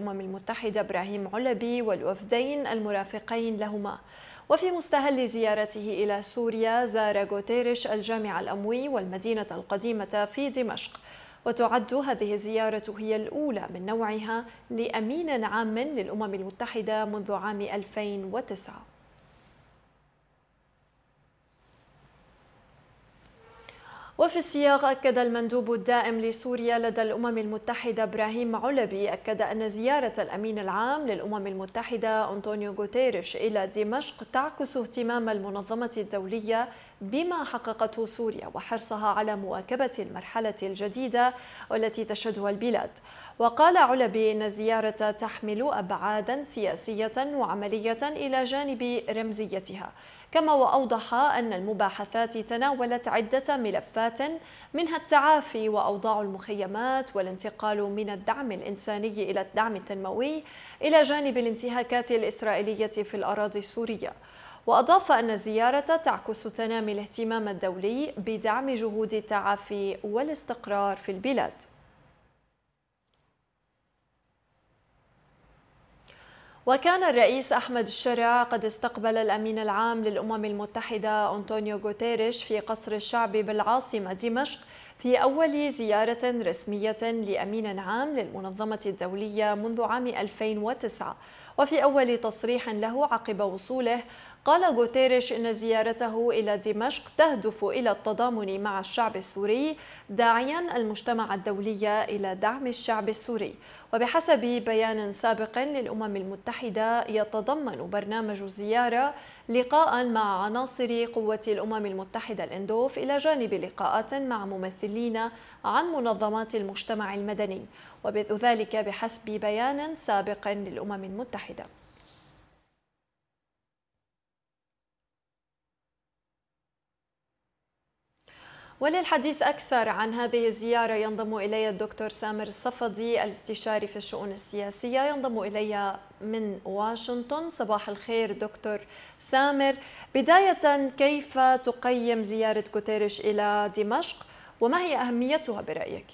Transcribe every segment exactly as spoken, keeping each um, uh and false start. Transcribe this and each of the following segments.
الأمم المتحدة إبراهيم علبي والوفدين المرافقين لهما. وفي مستهل زيارته إلى سوريا زار غوتيريش الجامع الأموي والمدينة القديمة في دمشق، وتعد هذه الزيارة هي الأولى من نوعها لأمين عام للأمم المتحدة منذ عام ألفين وتسعة. وفي السياق أكد المندوب الدائم لسوريا لدى الأمم المتحدة إبراهيم علبي أكد أن زيارة الأمين العام للأمم المتحدة أنطونيو غوتيريش إلى دمشق تعكس اهتمام المنظمة الدولية بما حققته سوريا وحرصها على مواكبة المرحلة الجديدة والتي تشهدها البلاد. وقال علبي إن الزيارة تحمل أبعادا سياسية وعملية إلى جانب رمزيتها، كما وأوضح أن المباحثات تناولت عدة ملفات منها التعافي وأوضاع المخيمات والانتقال من الدعم الإنساني إلى الدعم التنموي إلى جانب الانتهاكات الإسرائيلية في الأراضي السورية. وأضاف أن الزيارة تعكس تنامي الاهتمام الدولي بدعم جهود التعافي والاستقرار في البلاد. وكان الرئيس أحمد الشرع قد استقبل الأمين العام للأمم المتحدة أنطونيو غوتيريش في قصر الشعب بالعاصمة دمشق في أول زيارة رسمية لأمين عام للمنظمة الدولية منذ عام ألفين وتسعة. وفي أول تصريح له عقب وصوله قال غوتيريش إن زيارته إلى دمشق تهدف إلى التضامن مع الشعب السوري، داعيا المجتمع الدولي إلى دعم الشعب السوري. وبحسب بيان سابق للأمم المتحدة يتضمن برنامج الزيارة لقاء مع عناصر قوة الأمم المتحدة الإندوف إلى جانب لقاءات مع ممثلين عن منظمات المجتمع المدني، وذلك بحسب بيان سابق للأمم المتحدة. وللحديث أكثر عن هذه الزيارة ينضم إلي الدكتور سامر الصفدي الاستشاري في الشؤون السياسية، ينضم إلي من واشنطن. صباح الخير دكتور سامر. بداية، كيف تقيم زيارة غوتيريش إلى دمشق وما هي أهميتها برأيك؟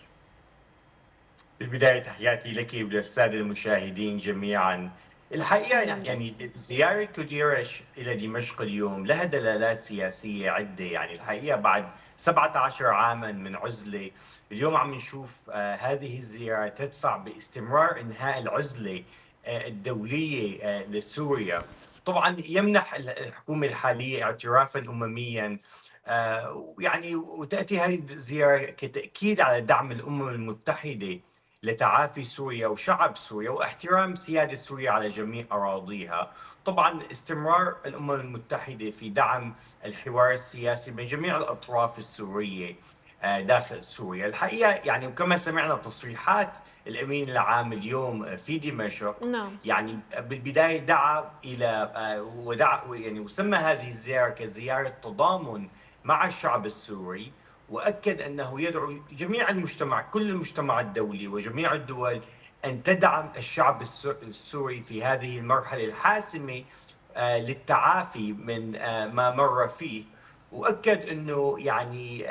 بالبداية تحياتي لك وللسادة المشاهدين جميعا. الحقيقة يعني زيارة غوتيريش إلى دمشق اليوم لها دلالات سياسية عدة. يعني الحقيقة بعد سبعة عشر عاما من عزلة، اليوم عم نشوف آه هذه الزيارة تدفع باستمرار إنهاء العزلة آه الدولية آه لسوريا. طبعا يمنح الحكومة الحالية اعترافا أمميا، آه يعني وتأتي هذه الزيارة كتأكيد على دعم الأمم المتحدة لتعافي سوريا وشعب سوريا واحترام سيادة سوريا على جميع أراضيها. طبعا استمرار الأمم المتحدة في دعم الحوار السياسي بين جميع الأطراف السورية داخل سوريا. الحقيقة يعني وكما سمعنا تصريحات الأمين العام اليوم في دمشق، نعم. يعني بالبداية دعا إلى ودعا يعني وسمى هذه الزيارة كزيارة تضامن مع الشعب السوري، وأكد أنه يدعو جميع المجتمع كل المجتمع الدولي وجميع الدول أن تدعم الشعب السوري في هذه المرحلة الحاسمة للتعافي من ما مر فيه. وأكد أنه يعني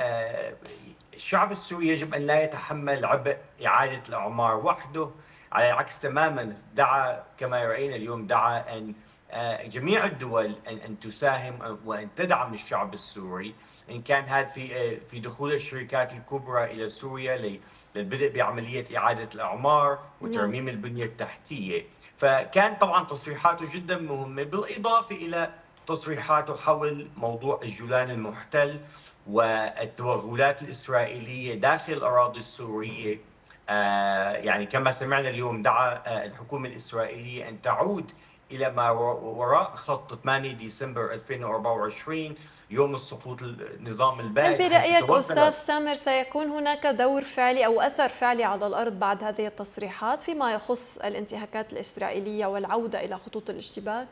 الشعب السوري يجب أن لا يتحمل عبء إعادة الأعمار وحده، على العكس تماما دعا كما رأينا اليوم دعا أن جميع الدول أن أن تساهم وأن تدعم الشعب السوري، إن كان هذا في في دخول الشركات الكبرى إلى سوريا للبدء بعملية إعادة الأعمار وترميم البنية التحتية. فكان طبعا تصريحاته جدا مهمة، بالإضافة إلى تصريحاته حول موضوع الجولان المحتل والتوغلات الإسرائيلية داخل الأراضي السورية. آه يعني كما سمعنا اليوم دعا آه الحكومة الإسرائيلية أن تعود إلى ما وراء خط ثمانية ديسمبر ألفين وأربعة وعشرين يوم السقوط النظام البائد. هل برأيك أستاذ سامر سيكون هناك دور فعلي أو أثر فعلي على الأرض بعد هذه التصريحات فيما يخص الانتهاكات الإسرائيلية والعودة إلى خطوط الاشتباك؟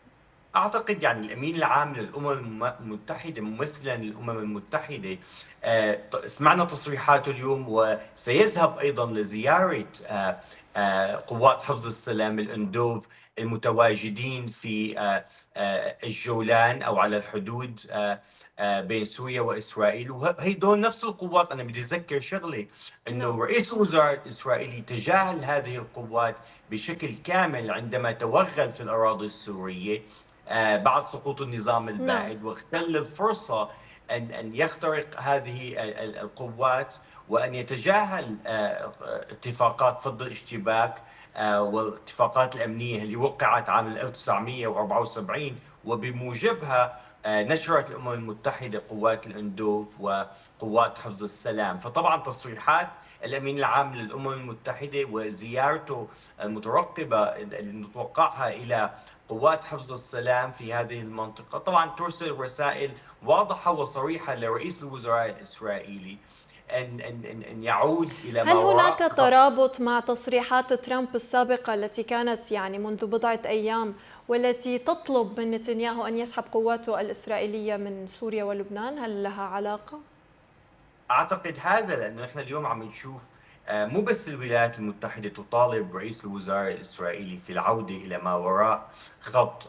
أعتقد يعني الأمين العام للأمم المتحدة ممثلا للأمم المتحدة سمعنا تصريحاته اليوم، وسيذهب أيضا لزيارة قوات حفظ السلام الأندوف المتواجدين في الجولان أو على الحدود بين سوريا وإسرائيل. وهيدول نفس القوات. أنا بدي أذكر شغلة، أنه رئيس الوزراء الإسرائيلي تجاهل هذه القوات بشكل كامل عندما توغل في الأراضي السورية بعد سقوط النظام البائد، واختل الفرصة أن أن يخترق هذه القوات وأن يتجاهل اتفاقات فض الاشتباك والاتفاقات الأمنية اللي وقعت عام ألف وتسعمئة وأربعة وسبعين، وبموجبها نشرت الأمم المتحدة قوات الأندوف وقوات حفظ السلام. فطبعا تصريحات الأمين العام للأمم المتحدة وزيارته المترقبة اللي نتوقعها إلى قوات حفظ السلام في هذه المنطقة طبعا ترسل رسائل واضحة وصريحة لرئيس الوزراء الإسرائيلي أن أن أن يعود إلى ما هل وراء. هناك ترابط مع تصريحات ترامب السابقة التي كانت يعني منذ بضعة أيام والتي تطلب من نتنياهو أن يسحب قواته الإسرائيلية من سوريا ولبنان؟ هل لها علاقة؟ أعتقد هذا، لأنه إحنا اليوم عم نشوف مو بس الولايات المتحدة تطالب رئيس الوزراء الإسرائيلي في العودة إلى ما وراء خط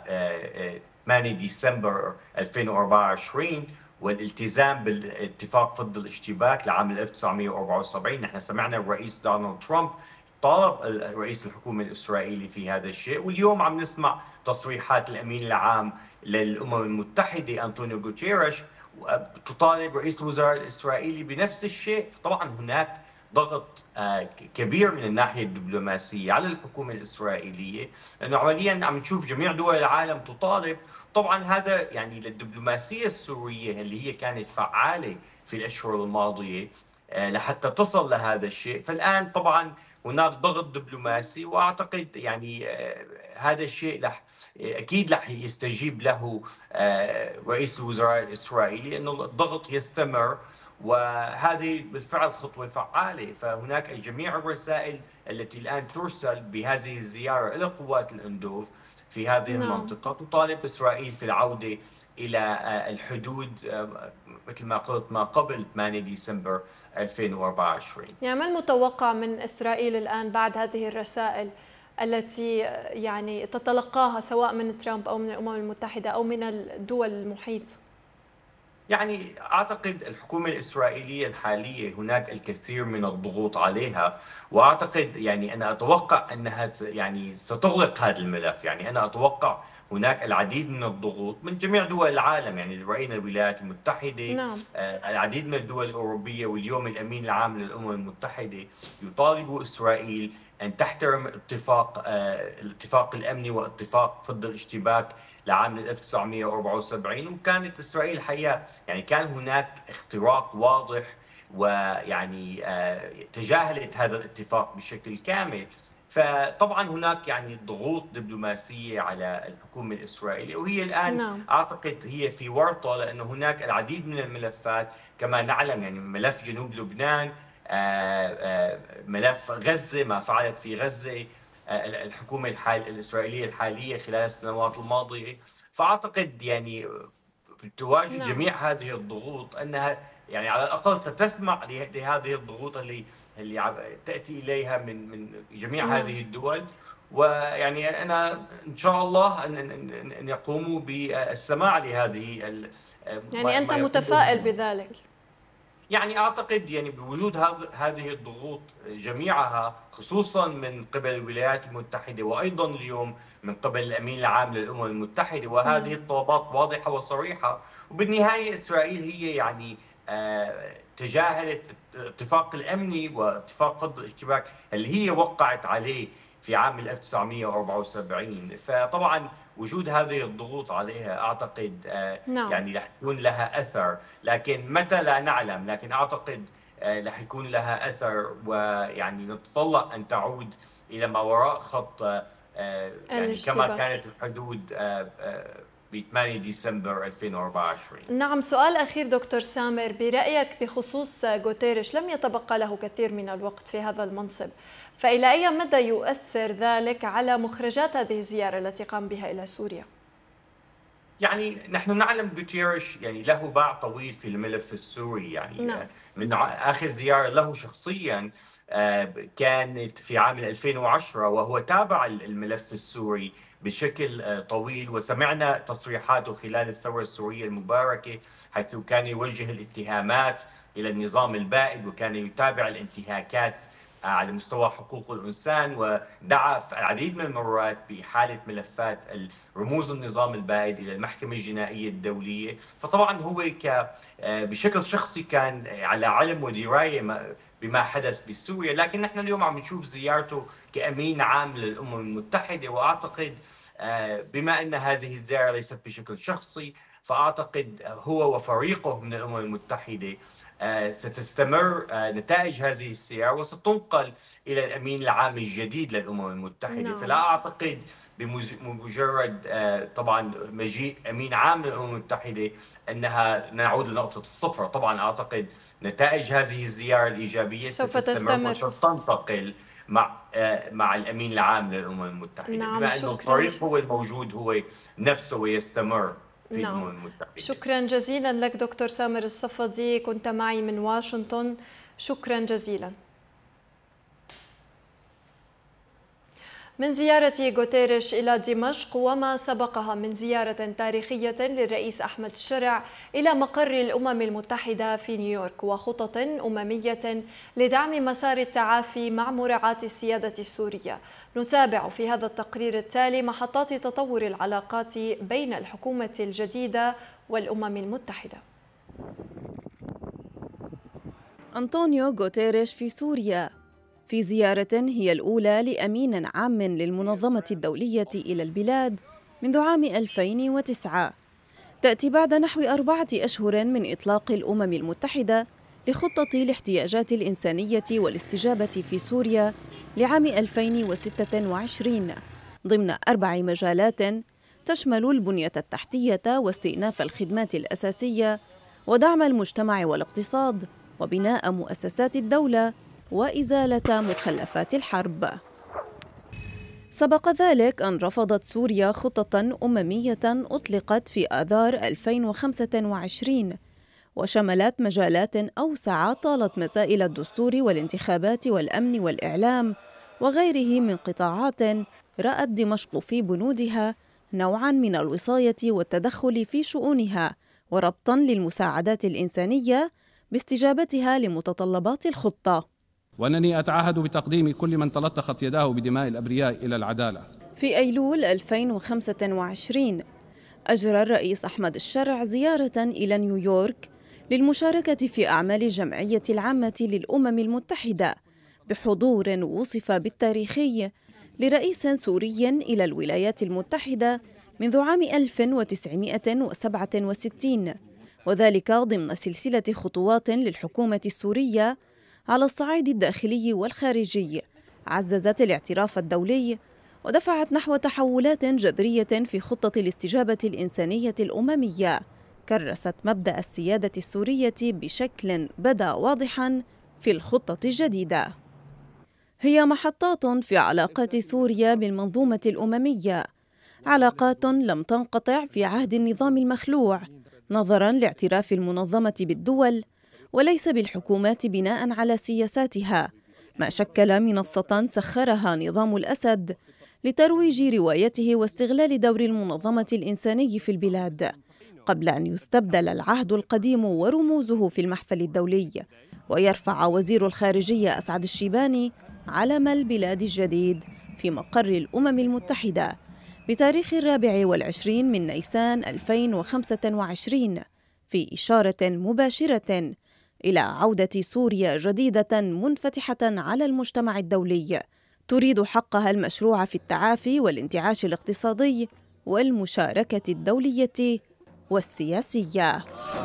ثمانية ديسمبر ألفين وأربعة وعشرين والالتزام بالاتفاق ضد الاشتباك لعام ألف وتسعمئة وأربعة وسبعين. نحن سمعنا الرئيس دونالد ترامب طالب رئيس الحكومة الإسرائيلي في هذا الشيء، واليوم عم نسمع تصريحات الأمين العام للأمم المتحدة أنطونيو غوتيريش تطالب رئيس الوزراء الإسرائيلي بنفس الشيء. طبعا هناك ضغط كبير من الناحية الدبلوماسية على الحكومة الإسرائيلية، لأنه عمليا عم نشوف جميع دول العالم تطالب. طبعا هذا يعني للدبلوماسية السورية اللي هي كانت فعالة في الأشهر الماضية لحتى تصل لهذا الشيء، فالآن طبعا هناك ضغط دبلوماسي، وأعتقد يعني هذا الشيء لح أكيد رح يستجيب له رئيس الوزراء الإسرائيلي، أنه الضغط يستمر، وهذه بالفعل خطوة فعالة. فهناك جميع الرسائل التي الآن ترسل بهذه الزيارة إلى قوات الأندوف في هذه نعم. المنطقة تطالب إسرائيل في العودة إلى الحدود مثل ما قلت ما قبل ثمانية ديسمبر ألفين وأربعة وعشرين. يعني ما المتوقع من إسرائيل الآن بعد هذه الرسائل التي يعني تتلقاها سواء من ترامب أو من الأمم المتحدة أو من الدول المحيط؟ يعني أعتقد الحكومة الإسرائيلية الحالية هناك الكثير من الضغوط عليها، وأعتقد يعني أنا أتوقع أنها يعني ستغلق هذا الملف. يعني أنا أتوقع هناك العديد من الضغوط من جميع دول العالم، يعني رأينا الولايات المتحدة، نعم. آه العديد من الدول الأوروبية، واليوم الأمين العام للأمم المتحدة يطالب إسرائيل أن تحترم اتفاق آه الاتفاق الأمني واتفاق فض الاشتباك لعام ألف وتسعمئة وأربعة وسبعين. وكانت إسرائيل الحقيقة يعني كان هناك اختراق واضح، ويعني آه تجاهلت هذا الاتفاق بشكل كامل. فطبعا هناك يعني ضغوط دبلوماسية على الحكومة الإسرائيلية، وهي الآن نعم. أعتقد هي في ورطة، لأنه هناك العديد من الملفات كما نعلم، يعني ملف جنوب لبنان، ملف غزة، ما فعلت في غزة الحكومة الحال الإسرائيلية الحالية خلال السنوات الماضية. فأعتقد يعني بتواجه نعم. جميع هذه الضغوط أنها يعني على الأقل ستسمع لهذه الضغوط اللي اللي تأتي إليها من من جميع نعم. هذه الدول. ويعني أنا إن شاء الله أن أن أن يقوموا بالسماع لهذه يعني أنت متفائل بذلك؟ يعني أعتقد يعني بوجود هذه الضغوط جميعها، خصوصا من قبل الولايات المتحدة وأيضا اليوم من قبل الأمين العام للأمم المتحدة، وهذه الطلبات واضحة وصريحة. وبالنهاية إسرائيل هي يعني آه تجاهلت الاتفاق الأمني واتفاق فض الاشتباك اللي هي وقعت عليه في عام ألف وتسعمئة وأربعة وسبعين. فطبعا وجود هذه الضغوط عليها أعتقد آه نعم. يعني رح يكون لها أثر، لكن متى لا نعلم. لكن أعتقد آه رح يكون لها أثر، ويعني نتطلع أن تعود إلى ما وراء خط آه يعني كما كانت الحدود آه آه ب ثمانية ديسمبر ألفين وأربعة وعشرين. نعم. سؤال أخير دكتور سامر، برأيك بخصوص غوتيريش، لم يتبقى له كثير من الوقت في هذا المنصب، فإلى أي مدى يؤثر ذلك على مخرجات هذه الزيارة التي قام بها إلى سوريا؟ يعني نحن نعلم غوتيريش يعني له باع طويل في الملف السوري، يعني نعم. من آخر زيارة له شخصيا كانت في عام ألفين وعشرة، وهو تابع الملف السوري بشكل طويل، وسمعنا تصريحاته خلال الثورة السورية المباركة حيث كان يوجه الاتهامات إلى النظام البائد، وكان يتابع الانتهاكات على مستوى حقوق الإنسان، ودعا في العديد من المرات بإحالة ملفات رموز النظام البائد إلى المحكمة الجنائية الدولية. فطبعا هو بشكل شخصي كان على علم ودراية بما حدث بسوريا، لكن نحن اليوم عم نشوف زيارته كأمين عام للأمم المتحدة، وأعتقد بما أن هذه الزيارة ليست بشكل شخصي، فأعتقد هو وفريقه من الأمم المتحدة ستستمر نتائج هذه السيارة وستنقل إلى الأمين العام الجديد للأمم المتحدة. نعم. فلا أعتقد بمجرد طبعا مجيء أمين عام للأمم المتحدة أنها نعود لنقطة الصفر. طبعا أعتقد نتائج هذه الزيارة الإيجابية سوف تستمر وستنتقل مع مع الأمين العام للأمم المتحدة. نعم. بما أن الفريق هو الموجود هو نفسه ويستمر في نعم. الأمم المتحدة. شكرا جزيلا لك دكتور سامر الصفدي، كنت معي من واشنطن، شكرا جزيلا. من زيارة غوتيريش إلى دمشق وما سبقها من زيارة تاريخية للرئيس أحمد الشرع إلى مقر الأمم المتحدة في نيويورك، وخطط أممية لدعم مسار التعافي مع مراعاة السيادة السورية، نتابع في هذا التقرير التالي محطات تطور العلاقات بين الحكومة الجديدة والأمم المتحدة. أنطونيو غوتيريش في سوريا في زيارة هي الأولى لأمين عام للمنظمة الدولية إلى البلاد منذ عام ألفين وتسعة، تأتي بعد نحو أربعة أشهر من إطلاق الأمم المتحدة لخطة الاحتياجات الإنسانية والاستجابة في سوريا لعام ألفين وستة وعشرين ضمن أربع مجالات تشمل البنية التحتية واستئناف الخدمات الأساسية ودعم المجتمع والاقتصاد وبناء مؤسسات الدولة وإزالة مخلفات الحرب. سبق ذلك أن رفضت سوريا خطة أممية أطلقت في آذار ألفين وخمسة وعشرين وشملت مجالات أوسع طالت مسائل الدستور والانتخابات والأمن والإعلام وغيره من قطاعات رأت دمشق في بنودها نوعاً من الوصاية والتدخل في شؤونها وربطاً للمساعدات الإنسانية باستجابتها لمتطلبات الخطة. وأنني أتعهد بتقديم كل من تلطخت يداه بدماء الأبرياء إلى العدالة. في أيلول ألفين وخمسة وعشرين أجرى الرئيس أحمد الشرع زيارة إلى نيويورك للمشاركة في أعمال الجمعية العامة للأمم المتحدة بحضور وصف بالتاريخي لرئيس سوري إلى الولايات المتحدة منذ عام ألف وتسعمائة وسبعة وستين، وذلك ضمن سلسلة خطوات للحكومة السورية على الصعيد الداخلي والخارجي عززت الاعتراف الدولي ودفعت نحو تحولات جذرية في خطة الاستجابة الإنسانية الأممية كرست مبدأ السيادة السورية بشكل بدا واضحاً في الخطة الجديدة. هي محطات في علاقات سوريا بالمنظومة الأممية، علاقات لم تنقطع في عهد النظام المخلوع نظراً لاعتراف المنظمة بالدول وليس بالحكومات بناء على سياساتها، ما شكل منصة سخرها نظام الأسد لترويج روايته واستغلال دور المنظمة الإنساني في البلاد، قبل أن يستبدل العهد القديم ورموزه في المحفل الدولي ويرفع وزير الخارجية أسعد الشيباني علم البلاد الجديد في مقر الأمم المتحدة بتاريخ الرابع والعشرين من نيسان ألفين وخمسة وعشرين في إشارة مباشرة إلى عودة سوريا جديدة منفتحة على المجتمع الدولي تريد حقها المشروع في التعافي والانتعاش الاقتصادي والمشاركة الدولية والسياسية.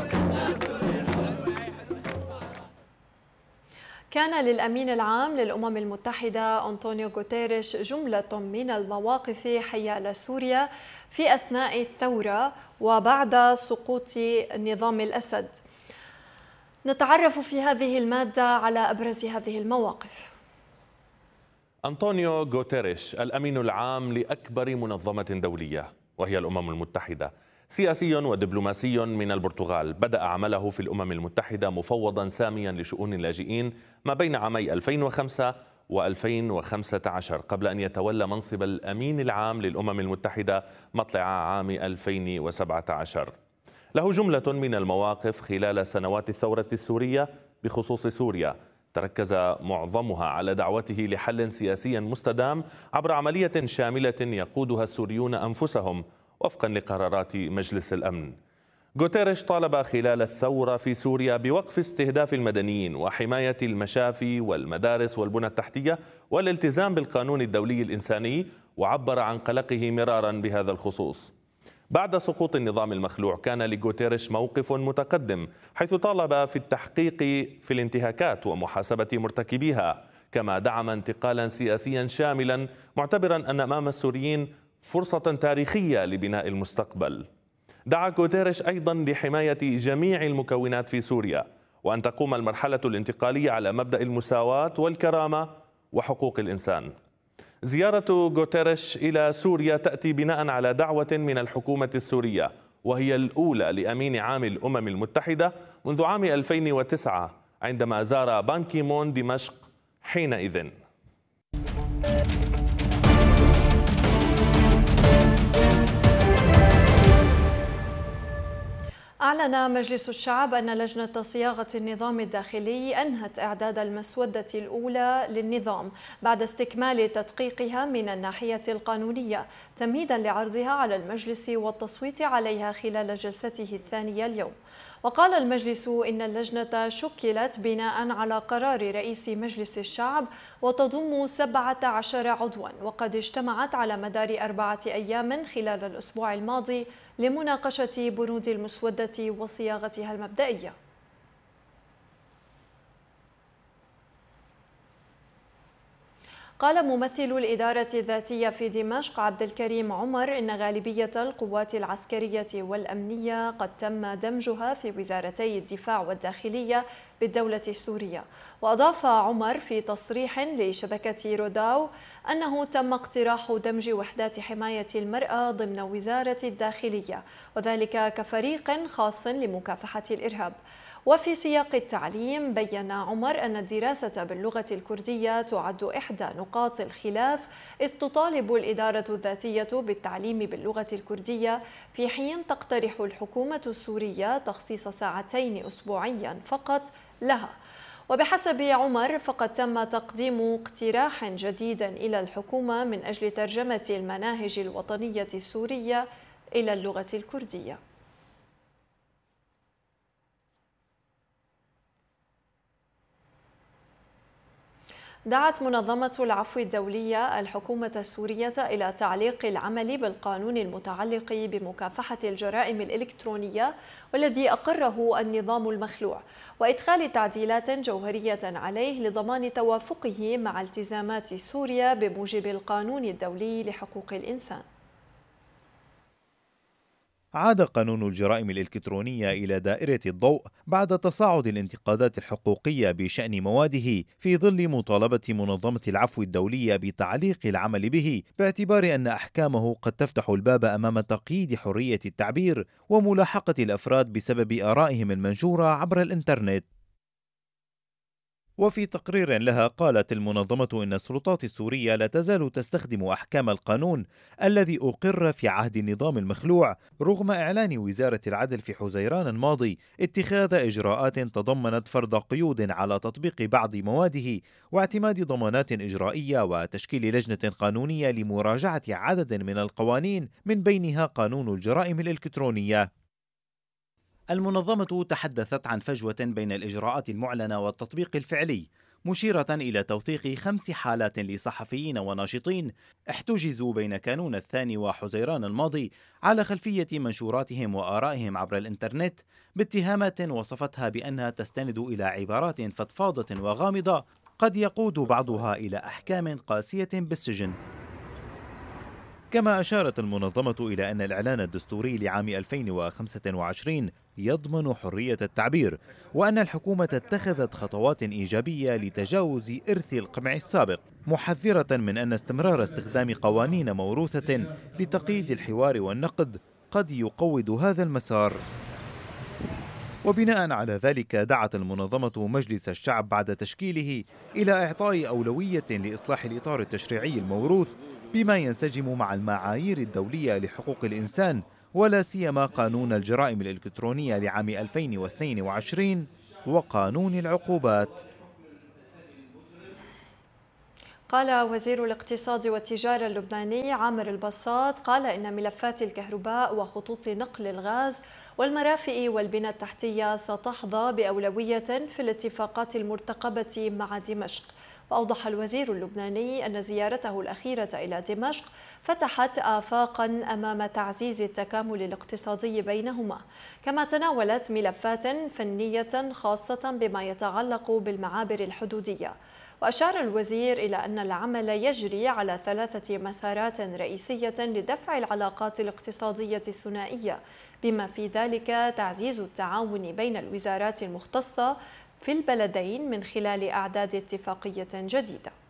كان للأمين العام للأمم المتحدة أنطونيو غوتيريش جملة من المواقف حيال سوريا في أثناء الثورة وبعد سقوط نظام الأسد. نتعرف في هذه المادة على أبرز هذه المواقف. أنطونيو غوتيريش الأمين العام لأكبر منظمة دولية وهي الأمم المتحدة سياسي ودبلوماسي من البرتغال بدأ عمله في الأمم المتحدة مفوضا ساميا لشؤون اللاجئين ما بين عامي ألفين وخمسة وألفين وخمسة عشر قبل أن يتولى منصب الأمين العام للأمم المتحدة مطلع عام ألفين وسبعة عشر. له جملة من المواقف خلال سنوات الثورة السورية بخصوص سوريا تركز معظمها على دعوته لحل سياسي مستدام عبر عملية شاملة يقودها السوريون أنفسهم وفقا لقرارات مجلس الأمن. غوتيريش طالب خلال الثورة في سوريا بوقف استهداف المدنيين وحماية المشافي والمدارس والبنى التحتية والالتزام بالقانون الدولي الإنساني، وعبر عن قلقه مرارا بهذا الخصوص. بعد سقوط النظام المخلوع كان لغوتيريش موقف متقدم، حيث طالب في التحقيق في الانتهاكات ومحاسبة مرتكبيها، كما دعم انتقالا سياسيا شاملا معتبرا أن أمام السوريين فرصة تاريخية لبناء المستقبل. دعا غوتيريش أيضا لحماية جميع المكونات في سوريا، وأن تقوم المرحلة الانتقالية على مبدأ المساواة والكرامة وحقوق الإنسان. زيارة غوتيريش إلى سوريا تأتي بناء على دعوة من الحكومة السورية، وهي الأولى لأمين عام الأمم المتحدة منذ عام ألفين وتسعة عندما زار بان كي مون دمشق حينئذ. أعلن مجلس الشعب أن لجنة صياغة النظام الداخلي أنهت إعداد المسودة الأولى للنظام بعد استكمال تدقيقها من الناحية القانونية، تمهيدا لعرضها على المجلس والتصويت عليها خلال جلسته الثانية اليوم. وقال المجلس إن اللجنة شكلت بناء على قرار رئيس مجلس الشعب وتضم سبعة عشر عضوا، وقد اجتمعت على مدار أربعة أيام خلال الأسبوع الماضي لمناقشة بنود المسودة وصياغتها المبدئية. قال ممثل الإدارة الذاتية في دمشق عبد الكريم عمر إن غالبية القوات العسكرية والأمنية قد تم دمجها في وزارتي الدفاع والداخلية بالدولة السورية. وأضاف عمر في تصريح لشبكة روداو أنه تم اقتراح دمج وحدات حماية المرأة ضمن وزارة الداخلية، وذلك كفريق خاص لمكافحة الإرهاب. وفي سياق التعليم بيّن عمر أن الدراسة باللغة الكردية تعد إحدى نقاط الخلاف، إذ تطالب الإدارة الذاتية بالتعليم باللغة الكردية، في حين تقترح الحكومة السورية تخصيص ساعتين أسبوعيا فقط لها. وبحسب عمر فقد تم تقديم اقتراح جديد إلى الحكومة من أجل ترجمة المناهج الوطنية السورية إلى اللغة الكردية. دعت منظمة العفو الدولية الحكومة السورية إلى تعليق العمل بالقانون المتعلق بمكافحة الجرائم الإلكترونية والذي أقره النظام المخلوع، وإدخال تعديلات جوهرية عليه لضمان توافقه مع التزامات سوريا بموجب القانون الدولي لحقوق الإنسان. عاد قانون الجرائم الإلكترونية إلى دائرة الضوء بعد تصاعد الانتقادات الحقوقية بشأن مواده، في ظل مطالبة منظمة العفو الدولية بتعليق العمل به، باعتبار أن أحكامه قد تفتح الباب أمام تقييد حرية التعبير وملاحقة الأفراد بسبب آرائهم المنشورة عبر الإنترنت. وفي تقرير لها قالت المنظمة إن السلطات السورية لا تزال تستخدم أحكام القانون الذي أقر في عهد النظام المخلوع، رغم إعلان وزارة العدل في حزيران الماضي اتخاذ إجراءات تضمنت فرض قيود على تطبيق بعض مواده واعتماد ضمانات إجرائية وتشكيل لجنة قانونية لمراجعة عدد من القوانين من بينها قانون الجرائم الإلكترونية. المنظمة تحدثت عن فجوة بين الإجراءات المعلنة والتطبيق الفعلي، مشيرة إلى توثيق خمس حالات لصحفيين وناشطين احتجزوا بين كانون الثاني وحزيران الماضي على خلفية منشوراتهم وآرائهم عبر الإنترنت، باتهامات وصفتها بأنها تستند إلى عبارات فضفاضة وغامضة قد يقود بعضها إلى أحكام قاسية بالسجن. كما أشارت المنظمة إلى أن الإعلان الدستوري لعام ألفين وخمسة وعشرين يضمن حرية التعبير، وأن الحكومة اتخذت خطوات إيجابية لتجاوز إرث القمع السابق، محذرة من أن استمرار استخدام قوانين موروثة لتقييد الحوار والنقد قد يقوض هذا المسار. وبناء على ذلك دعت المنظمة مجلس الشعب بعد تشكيله إلى إعطاء أولوية لإصلاح الإطار التشريعي الموروث بما ينسجم مع المعايير الدولية لحقوق الإنسان، ولا سيما قانون الجرائم الإلكترونية لعام ألفين واثنين وعشرين وقانون العقوبات. قال وزير الاقتصاد والتجارة اللبناني عامر البساط قال إن ملفات الكهرباء وخطوط نقل الغاز والمرافق والبنى التحتية ستحظى بأولوية في الاتفاقات المرتقبة مع دمشق. وأوضح الوزير اللبناني أن زيارته الأخيرة إلى دمشق فتحت آفاقا أمام تعزيز التكامل الاقتصادي بينهما، كما تناولت ملفات فنية خاصة بما يتعلق بالمعابر الحدودية. وأشار الوزير إلى أن العمل يجري على ثلاثة مسارات رئيسية لدفع العلاقات الاقتصادية الثنائية، بما في ذلك تعزيز التعاون بين الوزارات المختصة في البلدين من خلال إعداد اتفاقية جديدة.